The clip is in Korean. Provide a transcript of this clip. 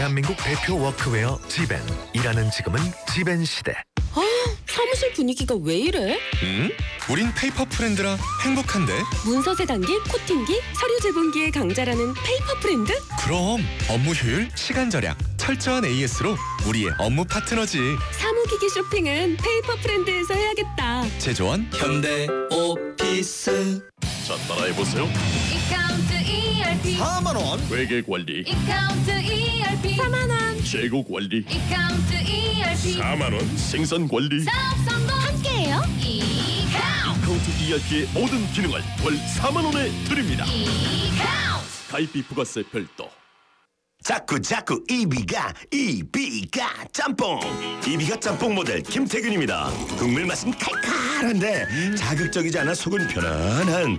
대한민국 대표 워크웨어 지벤. 일하는 지금은 지벤 시대. 사무실 분위기가 왜 이래? 우린 페이퍼 프렌드라 행복한데. 문서 세단기, 코팅기, 서류 제본기의 강자라는 페이퍼 프렌드? 그럼 업무 효율, 시간 절약, 철저한 AS로 우리의 업무 파트너지. 사무기기 쇼핑은 페이퍼 프렌드에서 해야겠다. 제조원 현대 오피스. 자, 따라해보세요. 이카운트 ERP 4만 원. 회계 관리, 이카운트 ERP 4만원. 재고 관리, 이카운트 ERP 4만 원. 생산 관리, 사업 성공 함께해요. 이카운트 카운트 ERP의 모든 기능을 월 4만 원에 드립니다. 이카운트 가입비 부가세 별도. 자꾸 이비가 짬뽕. 이비가 짬뽕 모델 김태균입니다. 국물 맛은 칼칼한데 자극적이지 않아 속은 편안한